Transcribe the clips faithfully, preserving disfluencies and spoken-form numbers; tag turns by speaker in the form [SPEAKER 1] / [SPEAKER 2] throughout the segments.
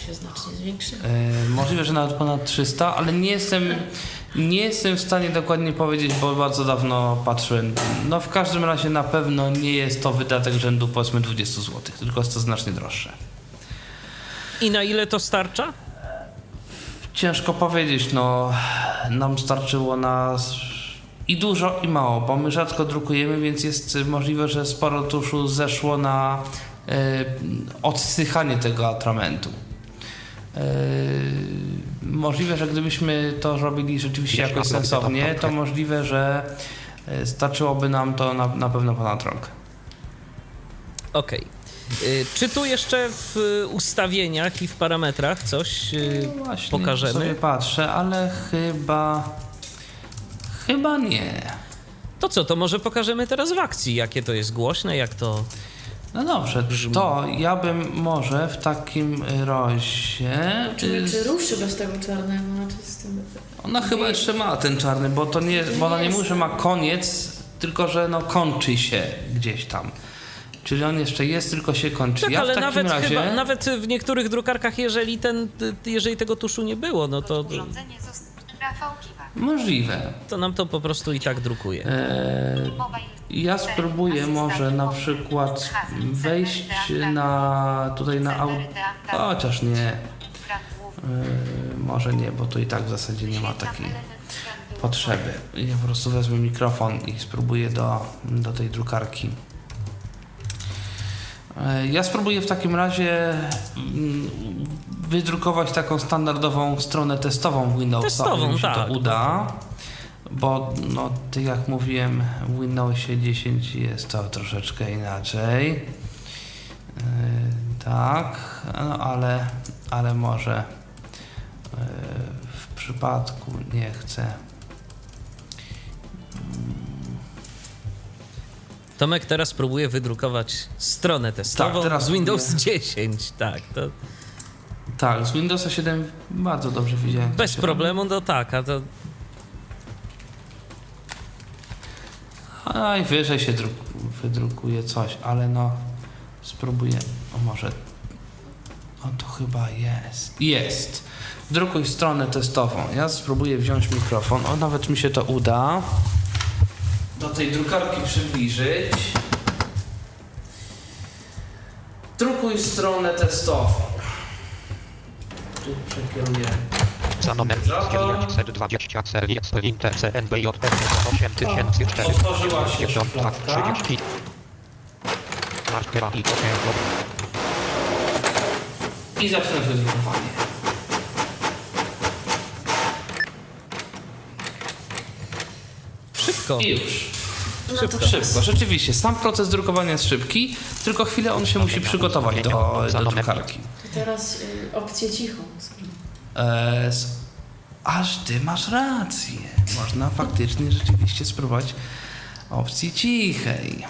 [SPEAKER 1] się znacznie zwiększyło.
[SPEAKER 2] Yy, możliwe, że nawet ponad trzysta, ale nie jestem, nie jestem w stanie dokładnie powiedzieć, bo bardzo dawno patrzyłem. No w każdym razie na pewno nie jest to wydatek rzędu powiedzmy dwadzieścia złotych, tylko jest to znacznie droższe.
[SPEAKER 3] I na ile to starcza?
[SPEAKER 2] Ciężko powiedzieć, no nam starczyło na i dużo i mało, bo my rzadko drukujemy, więc jest możliwe, że sporo tuszu zeszło na y, odsychanie tego atramentu. Y, możliwe, że gdybyśmy to robili rzeczywiście jakoś sensownie, to możliwe, że starczyłoby nam to na, na pewno ponad rok.
[SPEAKER 3] Okej. Okay. Czy tu jeszcze w ustawieniach i w parametrach coś no właśnie, pokażemy?
[SPEAKER 2] Sobie patrzę, ale chyba chyba nie.
[SPEAKER 3] To co, to może pokażemy teraz w akcji, jakie to jest głośne, jak to...
[SPEAKER 2] No dobrze, brzmi. To ja bym może w takim razie...
[SPEAKER 1] Czy, czy ruszy bez tego czarnego? Tym...
[SPEAKER 2] Ona nie. Chyba jeszcze ma ten czarny, bo to nie, bo ona nie mówi, że ma koniec, tylko że no kończy się gdzieś tam. Czyli on jeszcze jest, tylko się kończy.
[SPEAKER 3] Tak,
[SPEAKER 2] ja
[SPEAKER 3] ale
[SPEAKER 2] w takim
[SPEAKER 3] nawet,
[SPEAKER 2] razie...
[SPEAKER 3] chyba, nawet w niektórych drukarkach, jeżeli, ten, jeżeli tego tuszu nie było, no to...
[SPEAKER 4] Urządzenie Rafał Kiwa.
[SPEAKER 2] Możliwe.
[SPEAKER 3] To nam to po prostu i tak drukuje.
[SPEAKER 2] Eee, ja spróbuję może na przykład wejść na tutaj na audio, chociaż nie. Eee, może nie, bo to i tak w zasadzie nie ma takiej potrzeby. Ja po prostu wezmę mikrofon i spróbuję do, do tej drukarki. Ja spróbuję w takim razie wydrukować taką standardową stronę testową w Windowsa,
[SPEAKER 3] testową,
[SPEAKER 2] mi się
[SPEAKER 3] tak,
[SPEAKER 2] to uda, bo no, tak jak mówiłem, w Windowsie dziesięć jest to troszeczkę inaczej. Yy, tak, no ale, ale może yy, w przypadku nie chcę.
[SPEAKER 3] Tomek teraz próbuje wydrukować stronę testową tak, teraz z Windows próbuję. dziesięć. Tak, to...
[SPEAKER 2] tak, z Windowsa siedem bardzo dobrze widziałem.
[SPEAKER 3] Bez problemu, no tak, a to...
[SPEAKER 2] A i wyżej się druk, wydrukuje coś, ale no spróbuję, o może, o to chyba jest, jest. Drukuj stronę testową. Ja spróbuję wziąć mikrofon, o nawet mi się to uda. Do tej drukarki przybliżyć. Drukuj stronę testową. Tu przekieruję. Otworzyła się szufladka. I zaczynam wydrukowanie.
[SPEAKER 3] Szybko.
[SPEAKER 2] I już.
[SPEAKER 1] No
[SPEAKER 2] Szybko, szybko. Rzeczywiście, sam proces drukowania jest szybki, tylko chwilę on się musi przygotować do, do drukarki.
[SPEAKER 1] To teraz y, opcję cichą.
[SPEAKER 2] E, aż ty masz rację. Można faktycznie rzeczywiście spróbować opcji cichej.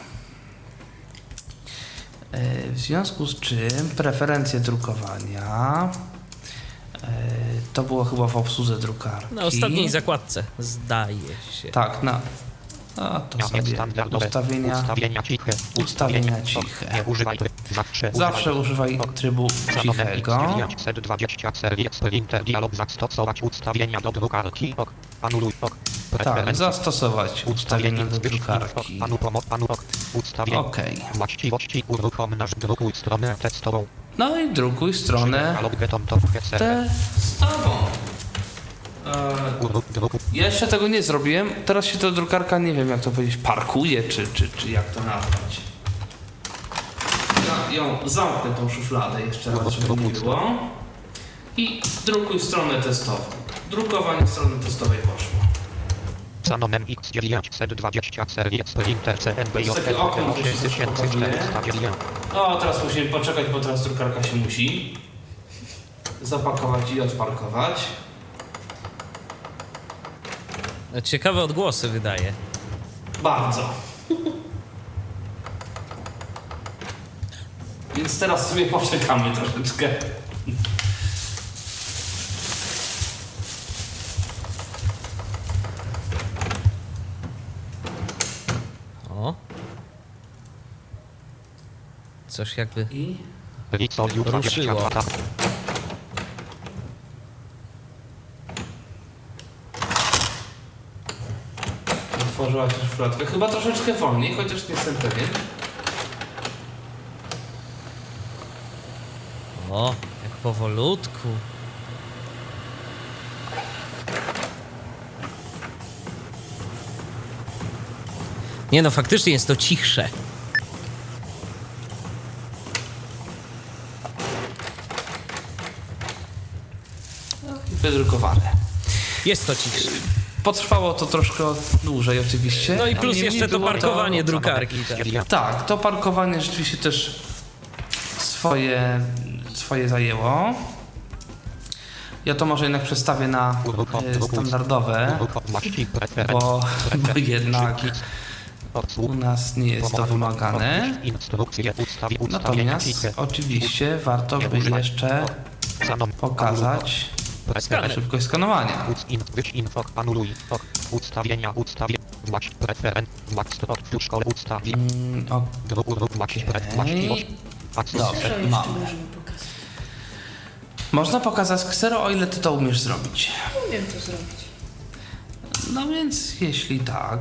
[SPEAKER 2] E, w związku z czym preferencje drukowania e, to było chyba w obsłudze drukarki.
[SPEAKER 3] Na ostatniej zakładce, zdaje się.
[SPEAKER 2] Tak, na... A to sobie ustawienia, ustawienia ciche. Ustawienia ciche. Nie używaj zawsze, zawsze używaj trybu cichego.
[SPEAKER 5] Zastosować ustawienia do drukarki. Anuluj.
[SPEAKER 2] Tak, zastosować ustawienia do drukarki. Okej.
[SPEAKER 5] Właściwości uruchom nasz drukuj stronę testową.
[SPEAKER 2] No i drukuj stronę testową. Ja jeszcze tego nie zrobiłem. Teraz się ta drukarka, nie wiem jak to powiedzieć, parkuje, czy, czy, czy jak to nazwać. Ja ją zamknę tą szufladę jeszcze raz, żeby nie było. I drukuj stronę testową. Drukowanie strony testowej poszło.
[SPEAKER 5] Sanonem X dziewięć dwadzieścia serii Sprinter C N B J osiem tysięcy czterysta dziewięć.
[SPEAKER 2] O, teraz musimy poczekać, bo teraz drukarka się musi zapakować i odparkować.
[SPEAKER 3] Ciekawe odgłosy wydaje.
[SPEAKER 2] Bardzo. Więc teraz sobie poczekamy troszeczkę.
[SPEAKER 3] O. Coś jakby
[SPEAKER 2] I
[SPEAKER 3] ruszyło.
[SPEAKER 2] otworzyła się szufladka. Chyba troszeczkę wolniej, chociaż nie jestem pewien.
[SPEAKER 3] O, jak powolutku. Nie no, faktycznie jest to cichsze.
[SPEAKER 2] I wydrukowane.
[SPEAKER 3] Jest to cichsze.
[SPEAKER 2] Potrwało to troszkę dłużej oczywiście.
[SPEAKER 3] No i plus
[SPEAKER 2] Niemniej
[SPEAKER 3] jeszcze to
[SPEAKER 2] było
[SPEAKER 3] parkowanie drukarki. Tak.
[SPEAKER 2] Tak, to parkowanie rzeczywiście też swoje, swoje zajęło. Ja to może jednak przestawię na e, standardowe, bo, bo jednak u nas nie jest to wymagane. Natomiast oczywiście warto by jeszcze pokazać
[SPEAKER 3] Skaner.
[SPEAKER 2] szybkość skanowania.
[SPEAKER 5] Ustawienia, ustawienia, masz preferen, masz stop, już szkole ustawi.
[SPEAKER 2] Mm,
[SPEAKER 5] Okej.
[SPEAKER 2] Okej. Dobrze,
[SPEAKER 1] Co jeszcze
[SPEAKER 2] mamy.
[SPEAKER 1] możemy pokazać?
[SPEAKER 2] Można pokazać ksero, o ile ty to umiesz zrobić.
[SPEAKER 1] Umiem to zrobić.
[SPEAKER 2] No więc jeśli tak...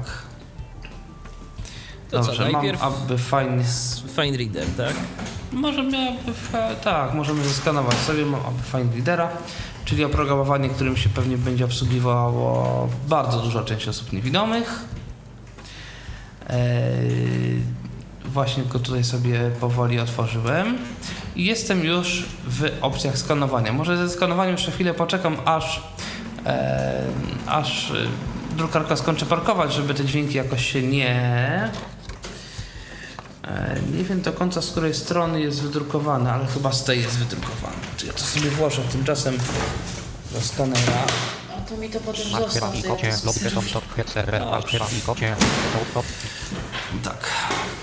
[SPEAKER 3] To co,
[SPEAKER 2] Dobrze,
[SPEAKER 3] najpierw-
[SPEAKER 2] mam aby fajnie...
[SPEAKER 3] Fine Reader, tak?
[SPEAKER 2] Może miałaby... fa- Tak, możemy zeskanować sobie, mam aby fine readera, czyli oprogramowanie, którym się pewnie będzie obsługiwało bardzo duża część osób niewidomych. Eee, właśnie go tutaj sobie powoli otworzyłem i jestem już w opcjach skanowania. Może ze skanowaniem jeszcze chwilę poczekam, aż, e, aż e, drukarka skończy parkować, żeby te dźwięki jakoś się nie... E, nie wiem do końca, z której strony jest wydrukowane, ale chyba z tej jest wydrukowane. To ja to sobie włożę tymczasem do skanera.
[SPEAKER 1] A to mi to potem
[SPEAKER 5] Markera
[SPEAKER 1] zostaw.
[SPEAKER 5] i
[SPEAKER 1] to ja
[SPEAKER 5] kocie,
[SPEAKER 1] to
[SPEAKER 5] lobby
[SPEAKER 1] zrobię.
[SPEAKER 5] są top hecere, markera i kocie, top, top.
[SPEAKER 2] Tak.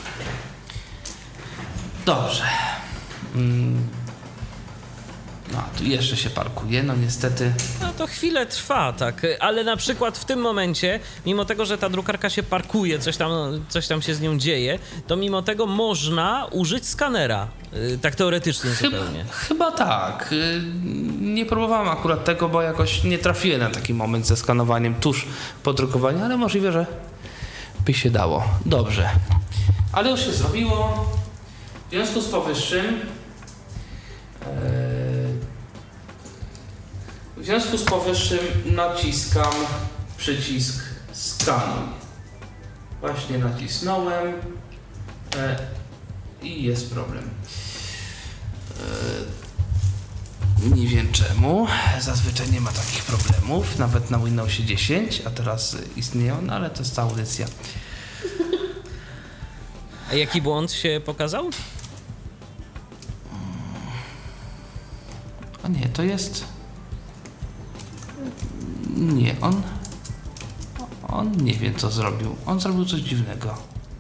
[SPEAKER 2] Dobrze. Mm. No, tu jeszcze się parkuje, no niestety.
[SPEAKER 3] No to chwilę trwa, tak, ale na przykład w tym momencie, mimo tego, że ta drukarka się parkuje, coś tam, coś tam się z nią dzieje, to mimo tego można użyć skanera, yy, tak teoretycznie
[SPEAKER 2] Chyba,
[SPEAKER 3] zupełnie.
[SPEAKER 2] chyba tak. Y, Nie próbowałem akurat tego, bo jakoś nie trafiłem na taki moment ze skanowaniem tuż po drukowaniu, ale możliwe, że by się dało. Dobrze. Ale już się zrobiło. W związku z powyższym e, w związku z powyższym naciskam przycisk skanuj. Właśnie nacisnąłem e, i jest problem. E, nie wiem czemu. Zazwyczaj nie ma takich problemów, nawet na Windowsie dziesięć, a teraz istnieją, no ale to jest ta audycja.
[SPEAKER 3] A jaki błąd się pokazał?
[SPEAKER 2] A nie, to jest... Nie, on... On nie wie, co zrobił. On zrobił coś dziwnego.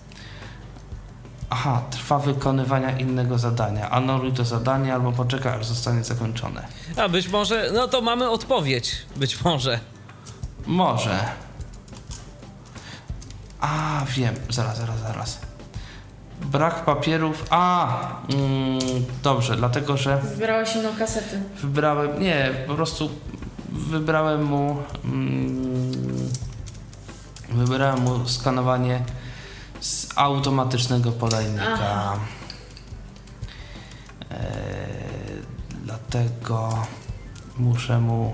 [SPEAKER 2] Aha, trwa wykonywania innego zadania. Anuluj to zadanie albo poczekaj, aż zostanie zakończone.
[SPEAKER 3] A być może, no to mamy odpowiedź, być może.
[SPEAKER 2] Może. A, wiem. Zaraz, zaraz, zaraz. Brak papierów. A, mm, dobrze, dlatego że...
[SPEAKER 1] Wybrałeś inną kasetę.
[SPEAKER 2] Wybrałem, nie, po prostu wybrałem mu mm, wybrałem mu skanowanie z automatycznego podajnika.
[SPEAKER 1] Aha.
[SPEAKER 2] E, dlatego muszę mu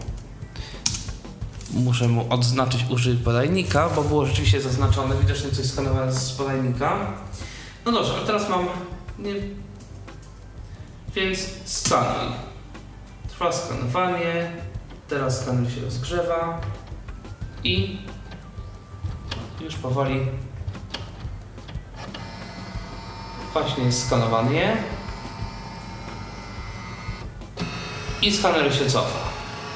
[SPEAKER 2] muszę mu odznaczyć użyj podajnika, bo było rzeczywiście zaznaczone, widocznie coś skanowałem z podajnika. No dobrze, ale teraz mam nie, więc skanuj. Trwa skanowanie, teraz skaner się rozgrzewa i już powoli właśnie jest skanowanie i skaner się cofa.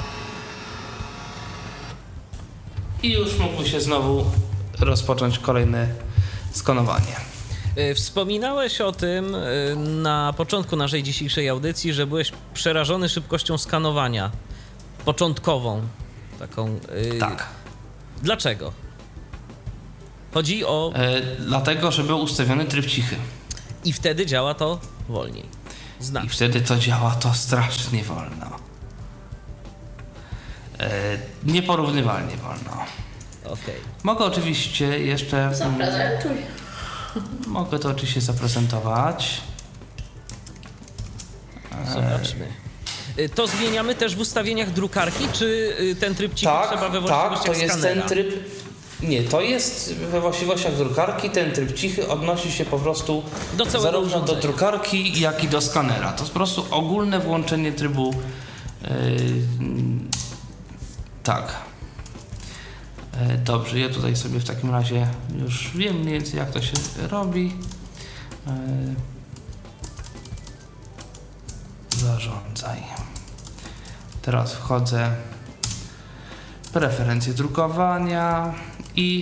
[SPEAKER 2] I już mógł się znowu rozpocząć kolejne skanowanie.
[SPEAKER 3] Y, Wspominałeś o tym y, na początku naszej dzisiejszej audycji, że byłeś przerażony szybkością skanowania. Początkową. Taką. y,
[SPEAKER 2] Tak.
[SPEAKER 3] Dlaczego? Chodzi o...
[SPEAKER 2] E, dlatego, że był ustawiony tryb cichy.
[SPEAKER 3] I wtedy działa to wolniej. Znam.
[SPEAKER 2] I wtedy to działa to strasznie wolno. E, nieporównywalnie wolno.
[SPEAKER 3] Okej.
[SPEAKER 2] Mogę oczywiście jeszcze... mm,
[SPEAKER 1] Zaprezentuj.
[SPEAKER 2] Mogę to oczywiście zaprezentować.
[SPEAKER 3] Zobaczmy. Y, To zmieniamy też w ustawieniach drukarki, czy y, ten tryb cichy trzeba we
[SPEAKER 2] tak,
[SPEAKER 3] właściwościach
[SPEAKER 2] to jest
[SPEAKER 3] skanera?
[SPEAKER 2] ten tryb... Nie, to jest we właściwościach drukarki, ten tryb cichy odnosi się po prostu
[SPEAKER 3] Do całego
[SPEAKER 2] zarówno do
[SPEAKER 3] urządzenia.
[SPEAKER 2] drukarki, jak i do skanera. To jest po prostu ogólne włączenie trybu... Yy, tak. Yy, dobrze, ja tutaj sobie w takim razie już wiem mniej więcej, jak to się robi. Yy, zarządzaj. Teraz wchodzę preferencje drukowania i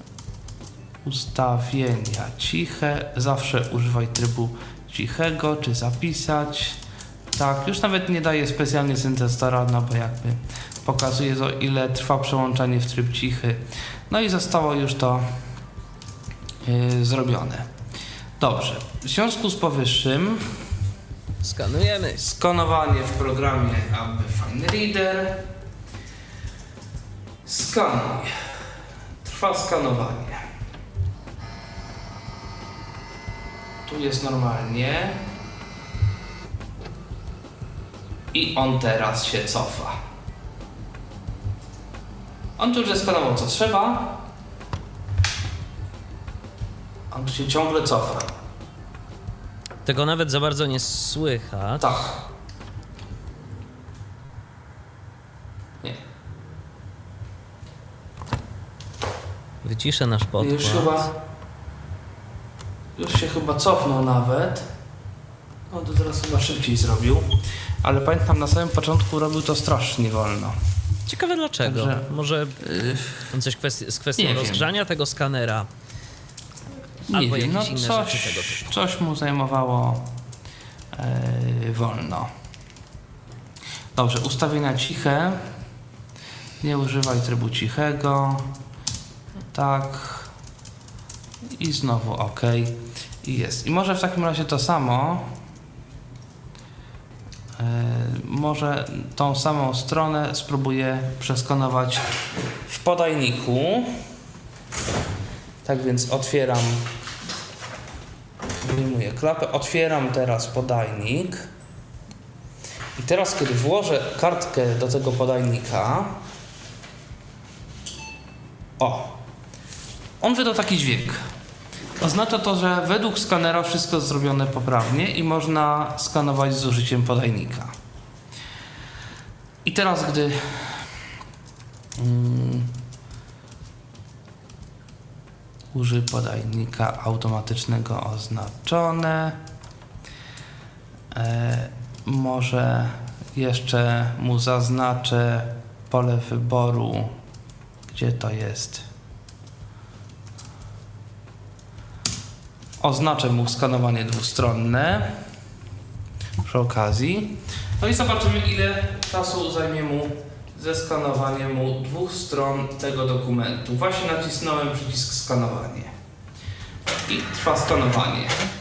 [SPEAKER 2] ustawienia ciche. Zawsze używaj trybu cichego, czy zapisać. Tak, już nawet nie daję specjalnie syntezatora, no bo jakby pokazuje to, ile trwa przełączanie w tryb cichy. No i zostało już to yy, zrobione. Dobrze, w związku z powyższym
[SPEAKER 3] Skanujemy.
[SPEAKER 2] skanowanie w programie A B Fine Reader. Skanuj. Trwa skanowanie. Tu jest normalnie. I on teraz się cofa. On tu już zeskanował co trzeba. On tu się ciągle cofa.
[SPEAKER 3] Tego nawet za bardzo nie słychać.
[SPEAKER 2] Tak. Nie.
[SPEAKER 3] Wyciszę nasz podkład.
[SPEAKER 2] Już chyba... Już się chyba cofnął nawet. No to teraz chyba szybciej zrobił. Ale pamiętam, na samym początku robił to strasznie wolno.
[SPEAKER 3] Ciekawe dlaczego.
[SPEAKER 2] Także,
[SPEAKER 3] Może
[SPEAKER 2] Yy,
[SPEAKER 3] coś kwestii, z kwestią
[SPEAKER 2] nie wiem.
[SPEAKER 3] rozgrzania tego skanera.
[SPEAKER 2] nie
[SPEAKER 3] Albo
[SPEAKER 2] wiem, no
[SPEAKER 3] jakieś inne
[SPEAKER 2] coś,
[SPEAKER 3] rzeczy tego typu.
[SPEAKER 2] coś mu zajmowało yy, wolno. Dobrze, ustawienia ciche. Nie używaj trybu cichego. Tak. I znowu OK. I jest. I może w takim razie to samo. Yy, może tą samą stronę spróbuję przeskanować w podajniku. Tak więc otwieram, wyjmuję klapę, otwieram teraz podajnik i teraz, kiedy włożę kartkę do tego podajnika, o, on wyda taki dźwięk. Oznacza to, że według skanera wszystko jest zrobione poprawnie i można skanować z użyciem podajnika. I teraz, gdy mm, użyj podajnika automatycznego oznaczone. E, może jeszcze mu zaznaczę pole wyboru, gdzie to jest. Oznaczę mu skanowanie dwustronne przy okazji. No i zobaczymy, ile czasu zajmie mu zeskanowanie mu dwóch stron tego dokumentu. Właśnie nacisnąłem przycisk skanowanie. I trwa skanowanie.